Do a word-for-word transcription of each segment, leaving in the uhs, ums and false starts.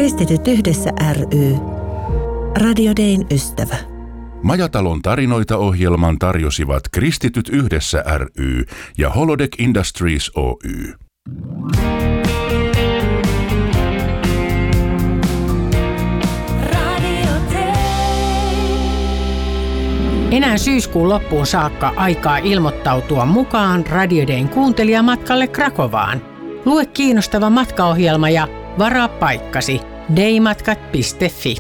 Kristityt yhdessä ry. Radio Dayn ystävä. Majatalon tarinoita ohjelman tarjosivat Kristityt yhdessä ry ja Holodeck Industries Oy. Enää syyskuun loppuun saakka aikaa ilmoittautua mukaan Radio Dayn kuuntelijamatkalle Krakovaan. Lue kiinnostava matkaohjelma ja varaa paikkasi daymatkat piste fi.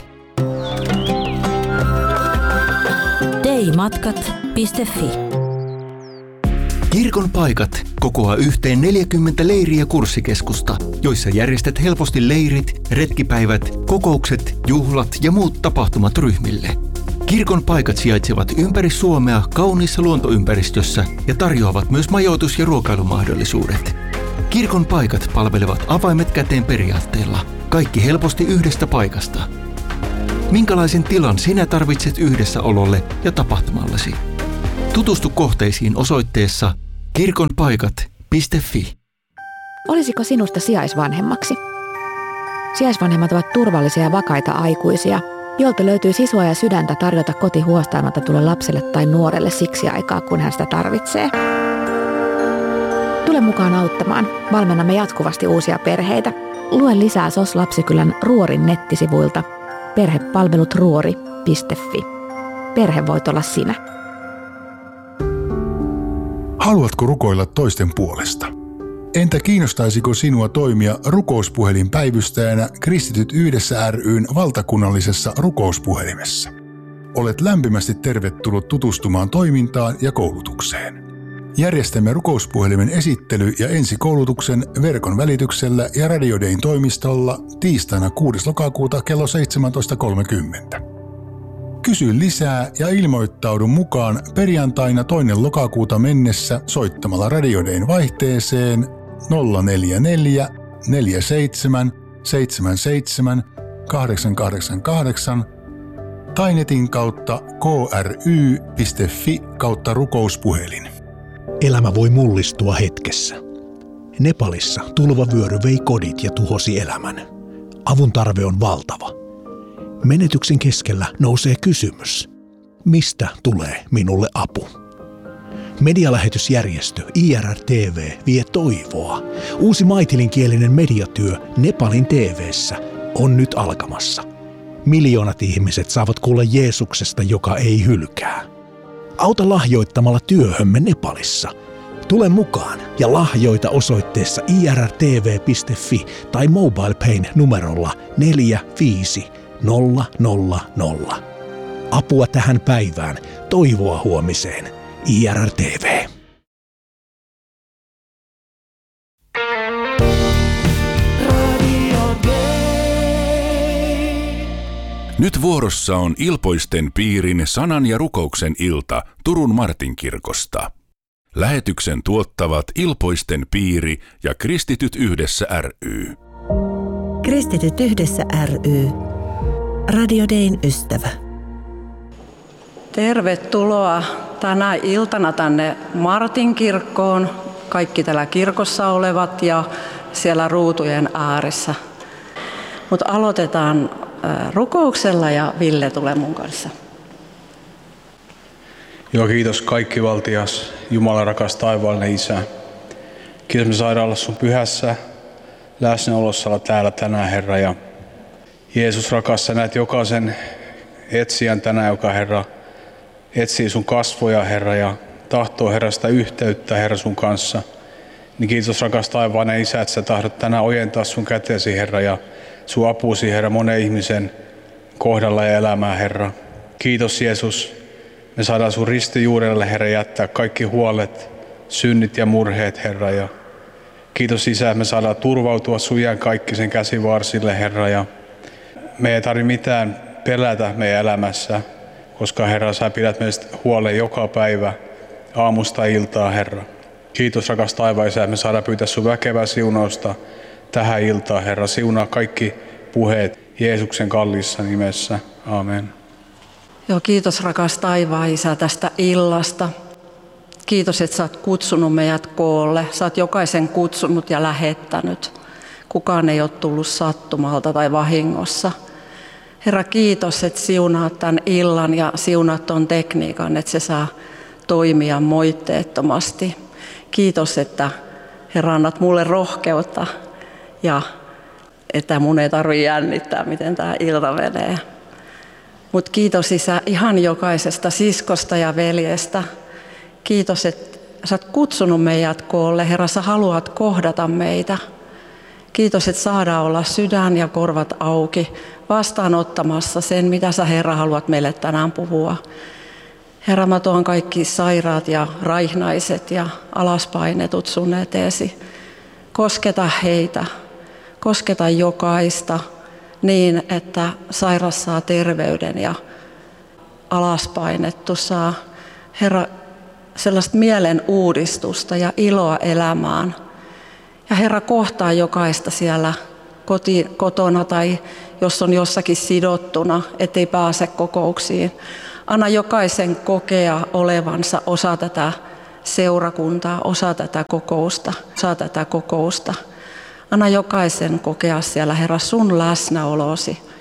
daymatkat piste fi. Kirkon paikat kokoaa yhteen neljäkymmentä leiri- ja kurssikeskusta, joissa järjestät helposti leirit, retkipäivät, kokoukset, juhlat ja muut tapahtumat ryhmille. Kirkon paikat sijaitsevat ympäri Suomea kauniissa luontoympäristössä ja tarjoavat myös majoitus- ja ruokailumahdollisuudet. Kirkon paikat palvelevat avaimet käteen periaatteella, kaikki helposti yhdestä paikasta. Minkälaisen tilan sinä tarvitset yhdessäololle ja tapahtumallesi? Tutustu kohteisiin osoitteessa kirkonpaikat piste fi. Olisiko sinusta sijaisvanhemmaksi? Sijaisvanhemmat ovat turvallisia ja vakaita aikuisia, joilta löytyy sisua ja sydäntä tarjota koti huostaanotetulle lapselle tai nuorelle siksi aikaa, kun hän sitä tarvitsee. Tule mukaan auttamaan. Valmennamme jatkuvasti uusia perheitä. Lue lisää S O S Lapsikylän Ruorin nettisivuilta perhepalvelut ruori piste fi. Perhe voit olla sinä. Haluatko rukoilla toisten puolesta? Entä kiinnostaisiko sinua toimia rukouspuhelinpäivystäjänä Kristityt yhdessä ry:n valtakunnallisessa rukouspuhelimessa? Olet lämpimästi tervetullut tutustumaan toimintaan ja koulutukseen. Järjestämme rukouspuhelimen esittely- ja ensikoulutuksen verkon välityksellä ja Radio Dayn toimistolla tiistaina kuudes lokakuuta kello seitsemäntoista kolmekymmentä. Kysy lisää ja ilmoittaudu mukaan perjantaina toinen lokakuuta mennessä soittamalla Radio Dayn vaihteeseen nolla neljä neljä neljä seitsemän seitsemän seitsemän kahdeksan kahdeksan kahdeksan tai netin kautta k r y piste fi kautta rukouspuhelin. Elämä voi mullistua hetkessä. Nepalissa tulvavyöry vei kodit ja tuhosi elämän. Avun tarve on valtava. Menetyksen keskellä nousee kysymys. Mistä tulee minulle apu? Medialähetysjärjestö I R R T V vie toivoa. Uusi maitilinkielinen mediatyö Nepalin T V:ssä on nyt alkamassa. Miljoonat ihmiset saavat kuulla Jeesuksesta, joka ei hylkää. Auta lahjoittamalla työhömme Nepalissa. Tule mukaan ja lahjoita osoitteessa i r r t v piste fi tai MobilePayn numerolla neljä viisi nolla nolla nolla. Apua tähän päivään, toivoa huomiseen. I R R T V. Nyt vuorossa on Ilpoisten piirin sanan ja rukouksen ilta Turun Martinkirkosta. Lähetyksen tuottavat Ilpoisten piiri ja Kristityt yhdessä ry. Kristityt yhdessä ry. Radio Dayn ystävä. Tervetuloa tänä iltana tänne Martinkirkkoon, kaikki täällä kirkossa olevat ja siellä ruutujen ääressä. Mutta aloitetaan rukouksella ja Ville tulee mun kanssa. Joo, kiitos kaikkivaltias, Jumala rakas taivaallinen Isä. Kiitos me saadaan olla sun pyhässä läsnäolossa olla täällä tänään, Herra. Ja Jeesus rakas, sä näet jokaisen etsijän tänään, joka Herra etsii sun kasvoja, Herra, ja tahtoo, Herra, sitä yhteyttä, Herra, sun kanssa. Niin kiitos rakas taivaallinen Isä, että sä tahdot tänään ojentaa sun kätesi, Herra, ja sun apusi, Herra, monen ihmisen kohdalla ja elämää, Herra. Kiitos Jeesus. Me saadaan sun ristijuurelle, Herra, jättää kaikki huolet, synnit ja murheet, Herra. Ja kiitos Isä, että me saadaan turvautua sun iän kaikki sen käsivarsille, Herra. Ja me ei tarvitse mitään pelätä meidän elämässä, koska Herra, sä pidät meistä huolen joka päivä, aamusta iltaa, Herra. Kiitos rakas taivaan Isä, että me saadaan pyytää sun väkevää siunausta tähän iltaan, Herra. Siunaa kaikki puheet Jeesuksen kalliissa nimessä. Amen. Joo, kiitos rakas taivaan Isä tästä illasta. Kiitos, että sä oot kutsunut meidät koolle. Sä oot jokaisen kutsunut ja lähettänyt. kukaan ei ole tullut sattumalta tai vahingossa. Herra, kiitos, että siunaat tämän illan ja siunaat ton tekniikan, että se saa toimia moitteettomasti. Kiitos, että Herra, annat mulle rohkeutta ja että mun ei tarvitse jännittää, miten tämä ilta menee. Mutta kiitos Isä ihan jokaisesta siskosta ja veljestä. Kiitos, että sä oot kutsunut meidät koolle. Herra, sä haluat kohdata meitä. Kiitos, että saadaan olla sydän ja korvat auki vastaanottamassa sen, mitä sä Herra haluat meille tänään puhua. Herra, mä tuon kaikki sairaat ja raihnaiset ja alaspainetut sun eteesi. Kosketa heitä, kosketa jokaista niin, että sairas saa terveyden ja alaspainettu saa, Herra, sellaista mielen uudistusta ja iloa elämään. Ja Herra, kohtaa jokaista siellä koti, kotona tai jos on jossakin sidottuna, ettei pääse kokouksiin. Anna jokaisen kokea olevansa osa tätä seurakuntaa, osa tätä kokousta, osa tätä kokousta. Anna jokaisen kokea siellä, Herra, sun läsnäolosi.